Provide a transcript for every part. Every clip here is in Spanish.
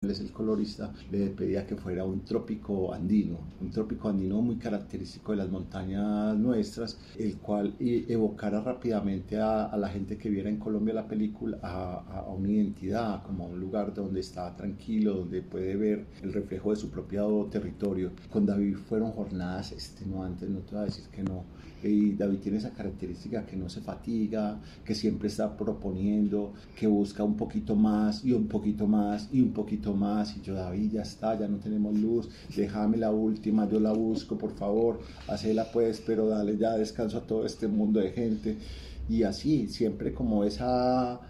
es el colorista, le pedía que fuera un trópico andino muy característico de las montañas nuestras, el cual evocara rápidamente a la gente que viera en Colombia la película a una identidad, como a un lugar donde está tranquilo, donde puede ver el reflejo de su propio territorio. Con David fueron jornadas extenuantes, no te voy a decir que no, y David tiene esa característica que no se fatiga, que siempre está proponiendo, que busca un poquito más y un poquito más y un poquito más, y yo, David, ya está, ya no tenemos luz, déjame la última, yo la busco, por favor, hacela pues, pero dale ya descanso a todo este mundo de gente. Y así, siempre como esa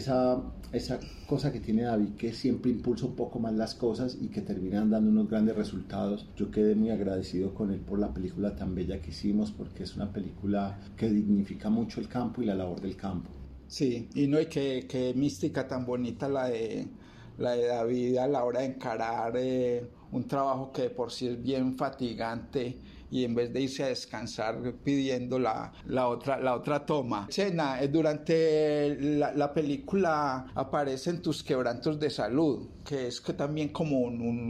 cosa que tiene David, que siempre impulsa un poco más las cosas y que terminan dando unos grandes resultados. Yo quedé muy agradecido con él por la película tan bella que hicimos, porque es una película que dignifica mucho el campo y la labor del campo. Sí, y no, y qué mística tan bonita la de David a la hora de encarar un trabajo que de por sí es bien fatigante, y en vez de irse a descansar pidiendo la otra toma. Escena, durante la película aparecen tus quebrantos de salud, que es que también como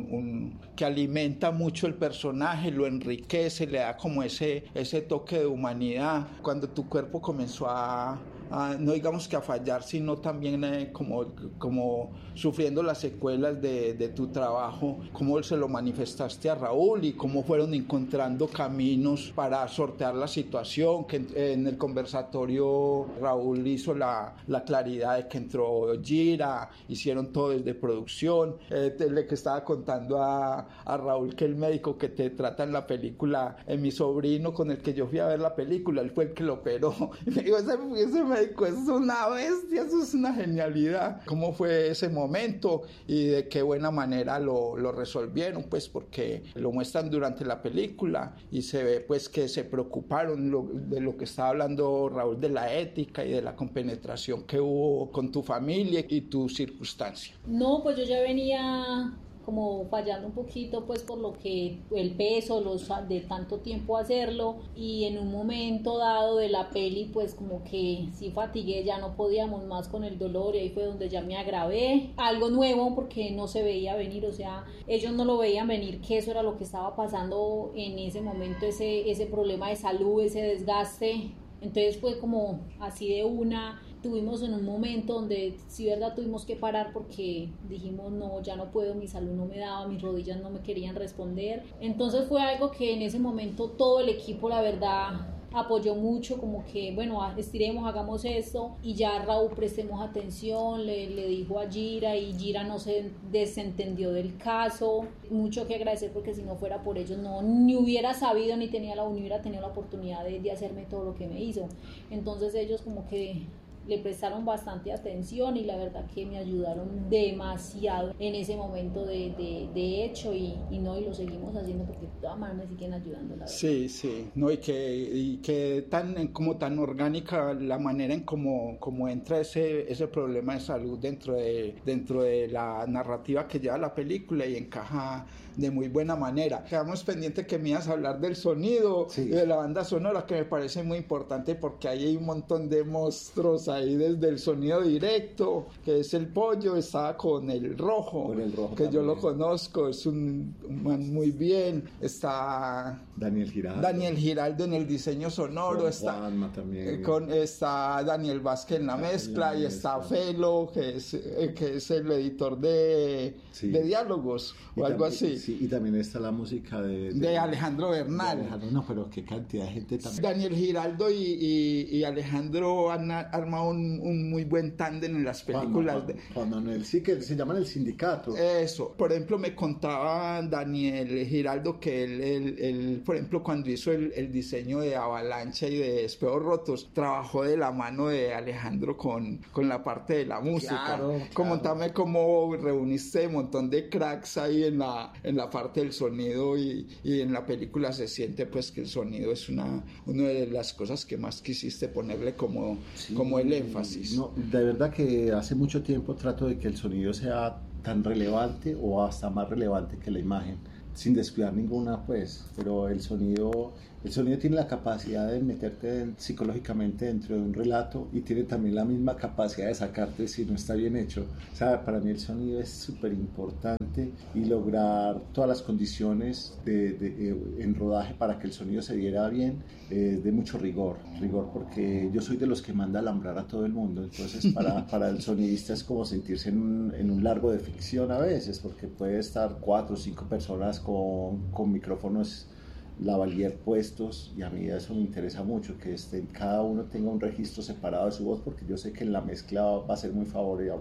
que alimenta mucho el personaje, lo enriquece, le da como ese toque de humanidad. Cuando tu cuerpo comenzó a no digamos que a fallar, sino también como sufriendo las secuelas de tu trabajo, cómo se lo manifestaste a Raúl y cómo fueron encontrando caminos para sortear la situación, que en el conversatorio Raúl hizo la claridad de que entró Gira, hicieron todo desde producción, le que estaba contando a Raúl que el médico que te trata en la película, mi sobrino con el que yo fui a ver la película, él fue el que lo operó, y me digo, ese médico es una bestia, eso es una genialidad. ¿Cómo fue ese momento y de qué buena manera lo resolvieron? Pues porque lo muestran durante la película y se ve pues que se preocuparon de lo que estaba hablando Raúl, de la ética y de la compenetración que hubo con tu familia y tu circunstancia. No, pues yo ya venía como fallando un poquito, pues por lo que el peso de tanto tiempo hacerlo, y en un momento dado de la peli pues como que sí fatigué, ya no podíamos más con el dolor, y ahí fue donde ya me agravé. Algo nuevo porque no se veía venir, o sea, ellos no lo veían venir, que eso era lo que estaba pasando en ese momento, ese problema de salud, ese desgaste. Entonces fue como así de una. Tuvimos en un momento donde sí, verdad, tuvimos que parar porque dijimos no, ya no puedo, mi salud no me daba, mis rodillas no me querían responder. Entonces fue algo que en ese momento todo el equipo, la verdad, apoyó mucho, como que bueno, estiremos, hagamos esto, y ya Raúl prestemos atención, le dijo a Gira, y Gira no se desentendió del caso. Mucho que agradecer, porque si no fuera por ellos no ni hubiera sabido ni hubiera tenido la oportunidad de hacerme todo lo que me hizo. Entonces ellos como que le prestaron bastante atención y la verdad que me ayudaron demasiado en ese momento de hecho, y lo seguimos haciendo porque de todas maneras me siguen ayudando, la verdad. Sí, no, y que tan orgánica la manera en cómo entra ese problema de salud dentro de la narrativa que lleva la película, y encaja de muy buena manera. Quedamos pendientes que me ibas a hablar del sonido, sí, y de la banda sonora, que me parece muy importante porque ahí hay un montón de monstruos ahí, desde el sonido directo, que es el Pollo, estaba con el Rojo que también, yo lo conozco, es un man muy bien, está Daniel Giraldo en el diseño sonoro, está Daniel Vázquez en la mezcla, y está Felo, que es el editor de diálogos o algo así. Sí, y también está la música de Alejandro Bernal. No, pero qué cantidad de gente también. Daniel Giraldo y Alejandro han armado un muy buen tándem en las películas. Juan Manuel, sí, que se llaman El Sindicato. Eso, por ejemplo, me contaba Daniel Giraldo que él por ejemplo, cuando hizo el diseño de Avalancha y de Espejos Rotos, trabajó de la mano de Alejandro con la parte de la música. Claro. Contame cómo reuniste un montón de cracks ahí en la parte del sonido, y en la película se siente pues que el sonido es una de las cosas que más quisiste ponerle como el énfasis. No, de verdad que hace mucho tiempo trato de que el sonido sea tan relevante o hasta más relevante que la imagen, sin descuidar ninguna pues, pero el sonido El sonido tiene la capacidad de meterte psicológicamente dentro de un relato y tiene también la misma capacidad de sacarte si no está bien hecho. O sea, para mí el sonido es súper importante y lograr todas las condiciones en rodaje para que el sonido se diera bien de mucho rigor porque yo soy de los que manda alambrar a todo el mundo, entonces para el sonidista es como sentirse en un largo de ficción a veces, porque puede estar 4 o 5 personas con micrófonos lavalier puestos, y a mí eso me interesa mucho, que cada uno tenga un registro separado de su voz, porque yo sé que en la mezcla va a ser muy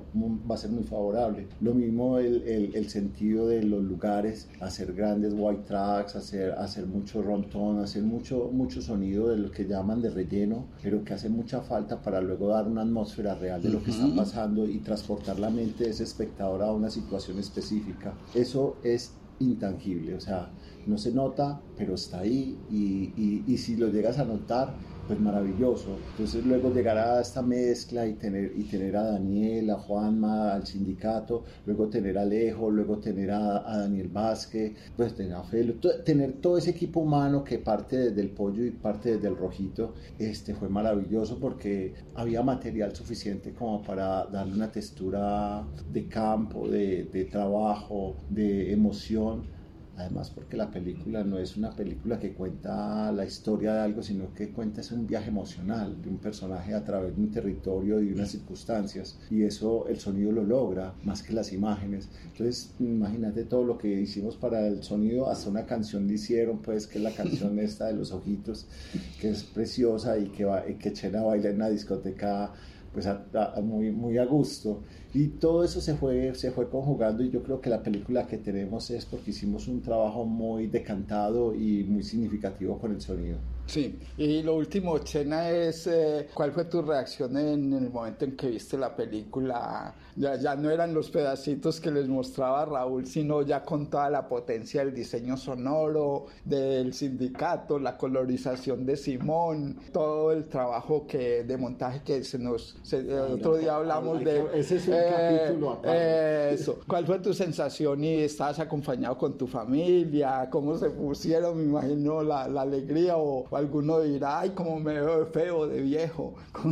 favorable. Lo mismo el sentido de los lugares, hacer grandes white tracks, hacer mucho rontón, hacer mucho sonido de lo que llaman de relleno, pero que hace mucha falta para luego dar una atmósfera real de lo que está pasando y transportar la mente de ese espectador a una situación específica. Eso es intangible, o sea, no se nota, pero está ahí, y si lo llegas a notar, pues maravilloso. Entonces luego llegar a esta mezcla y tener a Daniel, a Juanma, al sindicato, luego tener a Alejo, luego tener a Daniel Vázquez, pues tener a Felo, tener todo ese equipo humano que parte desde el Pollo y parte desde el Rojito, fue maravilloso porque había material suficiente como para darle una textura de campo, de trabajo, de emoción. Además, porque la película no es una película que cuenta la historia de algo, sino que cuenta es un viaje emocional de un personaje a través de un territorio y de unas circunstancias, y eso el sonido lo logra más que las imágenes. Entonces imagínate todo lo que hicimos para el sonido, hasta una canción le hicieron, pues, que es la canción esta de Los Ojitos, que es preciosa y que Chena baila en una discoteca pues muy a gusto, y todo eso se fue conjugando, y yo creo que la película que tenemos es porque hicimos un trabajo muy decantado y muy significativo con el sonido. Sí, y lo último, Chena, es ¿cuál fue tu reacción en el momento en que viste la película? Ya no eran los pedacitos que les mostraba Raúl, sino ya con toda la potencia del diseño sonoro, del sindicato, la colorización de Simón, todo el trabajo de montaje que otro día hablamos de... Ese es un capítulo aparte. Eso. ¿Cuál fue tu sensación? ¿Y estabas acompañado con tu familia? ¿Cómo se pusieron? Me imagino la alegría, o alguno dirá, ay, cómo me veo feo, de viejo.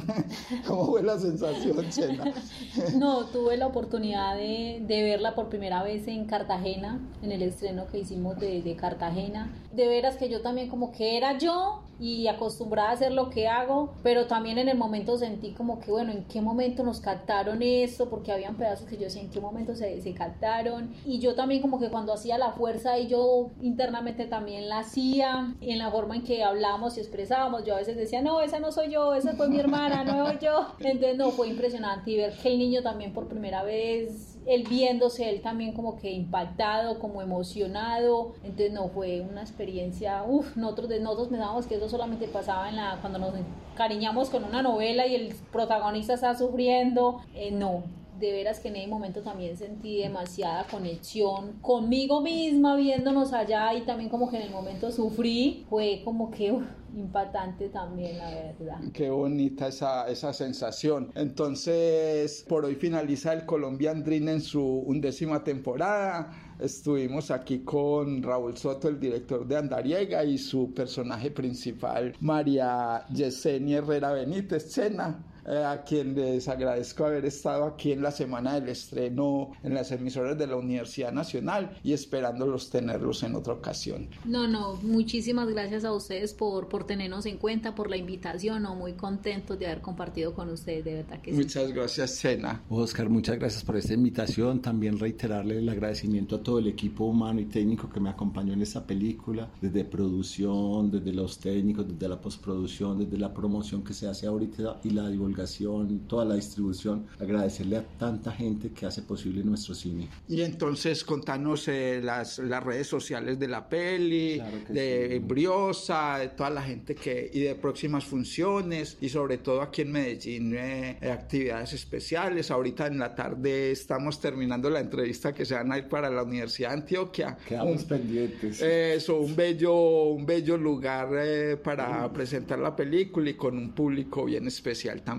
¿Cómo fue la sensación, Chena? No, tuve la oportunidad de verla por primera vez en Cartagena, en el estreno que hicimos de Cartagena. De veras que yo también como que era yo y acostumbrada a hacer lo que hago, pero también en el momento sentí como que, bueno, ¿en qué momento nos captaron esto? Porque habían pedazos que yo decía, ¿en qué momento se captaron? Y yo también como que cuando hacía la fuerza, y yo internamente también la hacía, y en la forma en que hablábamos y expresábamos, yo a veces decía, no, esa no soy yo, esa fue mi hermana, no soy yo. Entonces no, fue impresionante, y ver que el niño también por primera vez, él viéndose, él también como que impactado, como emocionado. Entonces no, fue una experiencia, nosotros pensábamos que eso solamente pasaba cuando nos encariñamos con una novela y el protagonista está sufriendo. No, de veras que en ese momento también sentí demasiada conexión conmigo misma viéndonos allá, y también como que en el momento sufrí, fue como que impactante también, la verdad. Qué bonita esa sensación. Entonces, por hoy finaliza el Colombian Dream en su 11ª temporada. Estuvimos aquí con Raúl Soto, el director de Andariega, y su personaje principal, María Yesenia Herrera Benítez, Chena, a quien les agradezco haber estado aquí en la semana del estreno en las emisoras de la Universidad Nacional, y esperándolos tenerlos en otra ocasión. No, muchísimas gracias a ustedes por tenernos en cuenta, por la invitación. Muy contentos de haber compartido con ustedes, de verdad que sí. Muchas gracias, Chena. Oscar, muchas gracias por esta invitación. También reiterarle el agradecimiento a todo el equipo humano y técnico que me acompañó en esta película, desde producción, desde los técnicos, desde la postproducción, desde la promoción que se hace ahorita y la divulgación, toda la distribución. Agradecerle a tanta gente que hace posible nuestro cine. Y entonces contanos las redes sociales de la peli, claro, de sí. Briosa, de toda la gente y de próximas funciones, y sobre todo aquí en Medellín, actividades especiales. Ahorita en la tarde estamos terminando la entrevista que se van a ir para la Universidad de Antioquia. Quedamos pendientes. Eso, un bello lugar para presentar la película, y con un público bien especial también.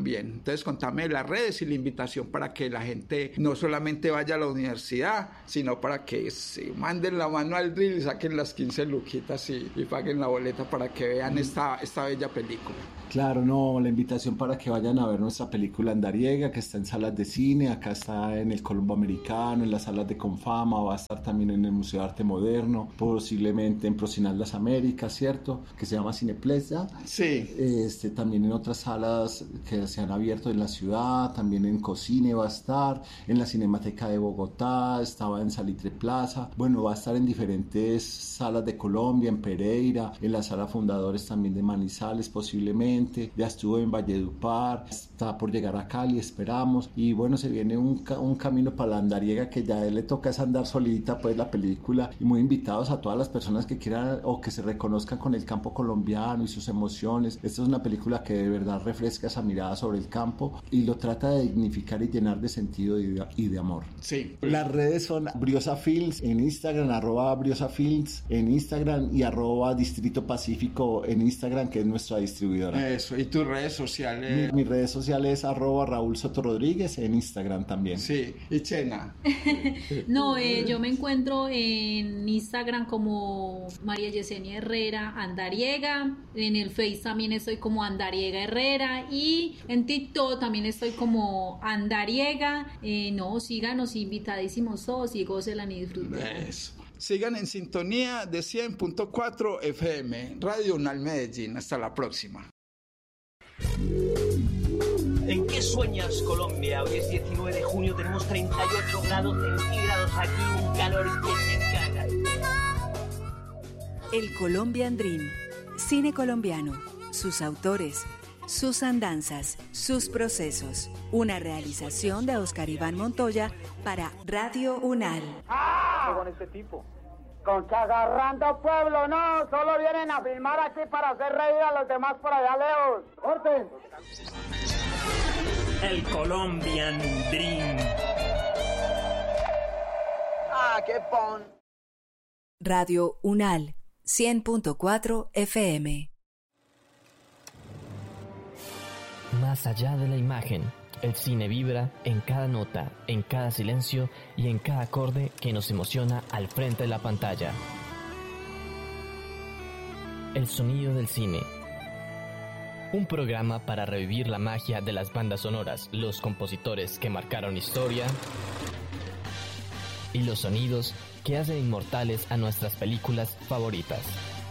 también. Entonces contame las redes y la invitación para que la gente no solamente vaya a la universidad, sino para que se manden la mano al drill y saquen las 15 luquitas y paguen la boleta para que vean esta bella película. Claro, no, la invitación para que vayan a ver nuestra película Andariega, que está en salas de cine, acá está en el Colombo Americano, en las salas de Confama, va a estar también en el Museo de Arte Moderno, posiblemente en Procinal Las Américas, ¿cierto? Que se llama Cineplex, ¿ya? Sí. También en otras salas que se han abierto en la ciudad, también en Cocine va a estar, en la Cinemateca de Bogotá, estaba en Salitre Plaza, bueno, va a estar en diferentes salas de Colombia, en Pereira, en la sala Fundadores también de Manizales posiblemente, ya estuvo en Valledupar, está por llegar a Cali, esperamos, y bueno, se viene un camino para la Andariega que ya a él le toca es andar solita pues la película, y muy invitados a todas las personas que quieran o que se reconozcan con el campo colombiano y sus emociones. Esta es una película que de verdad refresca esa mirada sobre el campo y lo trata de dignificar y llenar de sentido y de amor. Sí. Las redes son Briosa Films en Instagram, @Briosa Films en Instagram y @Distrito Pacífico en Instagram, que es nuestra distribuidora. Eso, y tus redes sociales. Mis redes sociales @Raúl Soto Rodríguez en Instagram también. Sí, y Chena. No, yo me encuentro en Instagram como María Yesenia Herrera Andariega, en el Face también estoy como Andariega Herrera y en TikTok también estoy como Andariega. No, síganos, invitadísimos todos y gócelan y disfruten. Eso. Sigan en sintonía de 100.4 FM, Radio UNAL Medellín. Hasta la próxima. ¿En qué sueñas, Colombia? Hoy es 19 de junio, tenemos 38 grados centígrados aquí, un calor que se caga. El Colombian Dream, cine colombiano, sus autores, sus andanzas, sus procesos. Una realización de Oscar Iván Montoya para Radio UNAL. ¿Qué con este tipo? Con que agarrando pueblo, no, solo vienen a filmar aquí para hacer reír a los demás por allá lejos. ¡Corten! El Colombian Dream. ¡Qué pon! Radio UNAL, 100.4 FM. Más allá de la imagen, el cine vibra en cada nota, en cada silencio y en cada acorde que nos emociona al frente de la pantalla. El sonido del cine. Un programa para revivir la magia de las bandas sonoras, los compositores que marcaron historia y los sonidos que hacen inmortales a nuestras películas favoritas.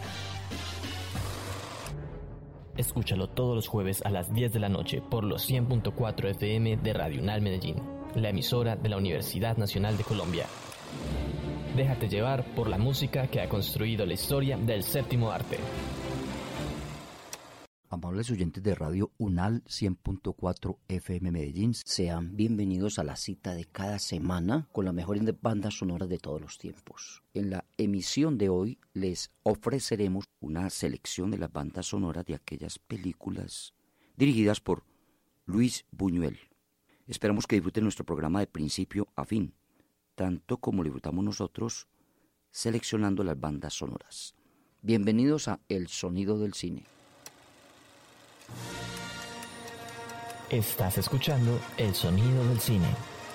Escúchalo todos los jueves a las 10 de la noche por los 100.4 FM de Radio UNAL Medellín, la emisora de la Universidad Nacional de Colombia. Déjate llevar por la música que ha construido la historia del séptimo arte. Amables oyentes de Radio UNAL 100.4 FM Medellín, sean bienvenidos a la cita de cada semana con las mejores bandas sonoras de todos los tiempos. En la emisión de hoy les ofreceremos una selección de las bandas sonoras de aquellas películas dirigidas por Luis Buñuel. Esperamos que disfruten nuestro programa de principio a fin, tanto como lo disfrutamos nosotros seleccionando las bandas sonoras. Bienvenidos a El Sonido del Cine. Estás escuchando El Sonido del Cine.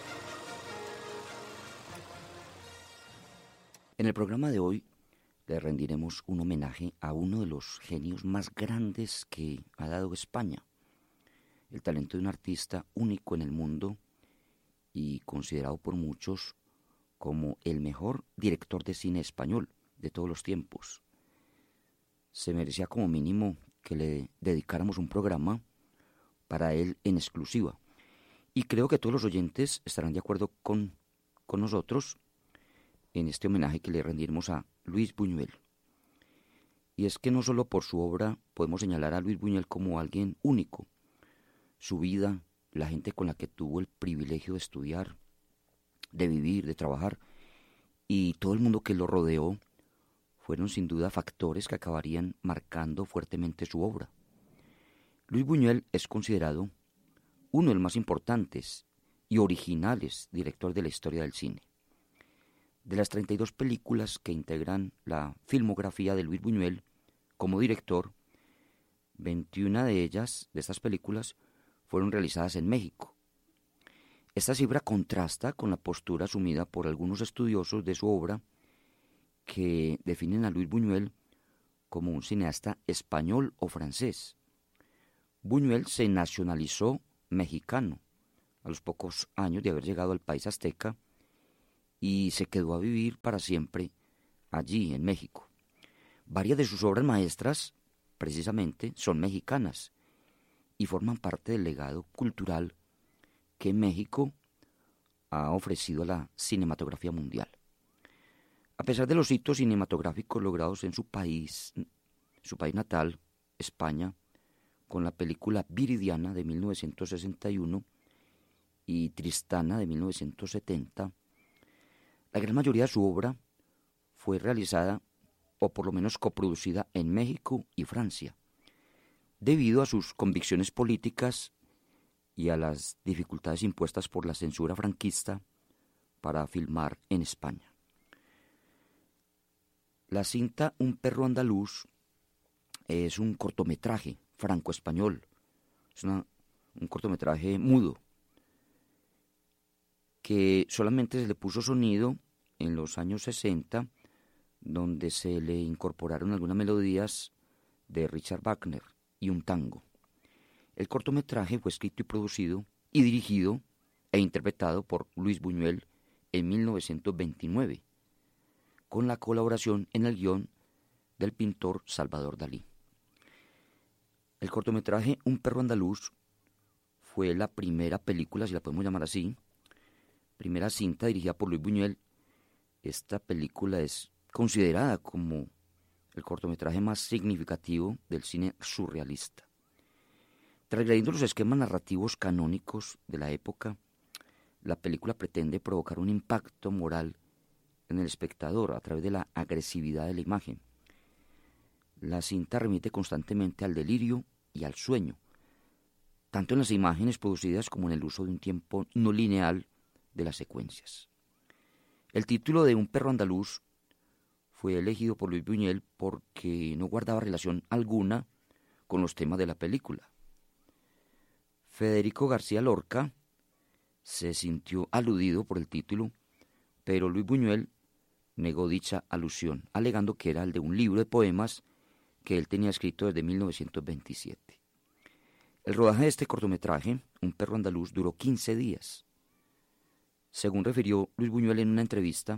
En el programa de hoy le rendiremos un homenaje a uno de los genios más grandes que ha dado España. El talento de un artista único en el mundo y considerado por muchos como el mejor director de cine español de todos los tiempos. Se merecía como mínimo que le dedicáramos un programa para él en exclusiva. Y creo que todos los oyentes estarán de acuerdo con nosotros en este homenaje que le rendiremos a Luis Buñuel. Y es que no solo por su obra podemos señalar a Luis Buñuel como alguien único. Su vida, la gente con la que tuvo el privilegio de estudiar, de vivir, de trabajar, y todo el mundo que lo rodeó, fueron sin duda factores que acabarían marcando fuertemente su obra. Luis Buñuel es considerado uno de los más importantes y originales directores de la historia del cine. De las 32 películas que integran la filmografía de Luis Buñuel como director, 21 de ellas, de estas películas, fueron realizadas en México. Esta cifra contrasta con la postura asumida por algunos estudiosos de su obra que definen a Luis Buñuel como un cineasta español o francés. Buñuel se nacionalizó mexicano a los pocos años de haber llegado al país azteca y se quedó a vivir para siempre allí en México. Varias de sus obras maestras, precisamente, son mexicanas y forman parte del legado cultural que México ha ofrecido a la cinematografía mundial. A pesar de los hitos cinematográficos logrados en su país natal, España, con la película Viridiana de 1961 y Tristana de 1970, la gran mayoría de su obra fue realizada o por lo menos coproducida en México y Francia, debido a sus convicciones políticas y a las dificultades impuestas por la censura franquista para filmar en España. La cinta Un perro andaluz es un cortometraje franco-español, es un cortometraje mudo, que solamente se le puso sonido en los años 60, donde se le incorporaron algunas melodías de Richard Wagner y un tango. El cortometraje fue escrito y producido y dirigido e interpretado por Luis Buñuel en 1929, con la colaboración en el guión del pintor Salvador Dalí. El cortometraje Un perro andaluz fue la primera película, si la podemos llamar así, primera cinta dirigida por Luis Buñuel. Esta película es considerada como el cortometraje más significativo del cine surrealista. Transgrediendo los esquemas narrativos canónicos de la época, la película pretende provocar un impacto moral en el espectador a través de la agresividad de la imagen. La cinta remite constantemente al delirio y al sueño, tanto en las imágenes producidas como en el uso de un tiempo no lineal de las secuencias. El título de Un perro andaluz fue elegido por Luis Buñuel porque no guardaba relación alguna con los temas de la película. Federico García Lorca se sintió aludido por el título, pero Luis Buñuel negó dicha alusión, alegando que era el de un libro de poemas que él tenía escrito desde 1927. El rodaje de este cortometraje, Un perro andaluz, duró 15 días. Según refirió Luis Buñuel en una entrevista,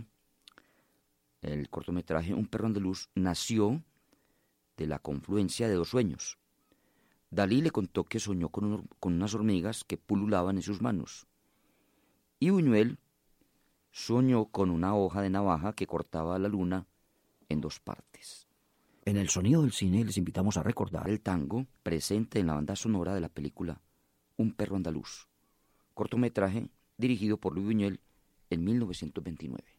el cortometraje Un perro andaluz nació de la confluencia de dos sueños. Dalí le contó que soñó con unas hormigas que pululaban en sus manos, y Buñuel soñó con una hoja de navaja que cortaba la luna en dos partes. En el sonido del cine les invitamos a recordar el tango presente en la banda sonora de la película Un perro andaluz, cortometraje dirigido por Luis Buñuel en 1929.